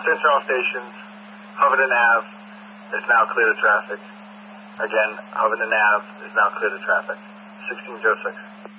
Central stations, Huffington Ave is now clear to traffic. Again, Huffington Ave is now clear to traffic. 1606.